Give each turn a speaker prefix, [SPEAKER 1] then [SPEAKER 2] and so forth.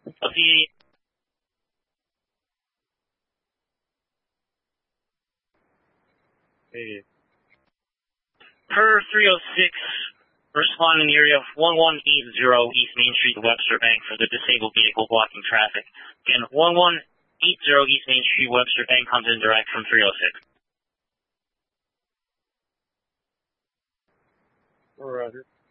[SPEAKER 1] I'll see you.
[SPEAKER 2] Hey.
[SPEAKER 1] Per 306, respond in the area of 1180 East Main Street, Webster Bank for the disabled vehicle blocking traffic. Again, 1180 East Main Street, Webster Bank comes in direct from 306.
[SPEAKER 2] Roger.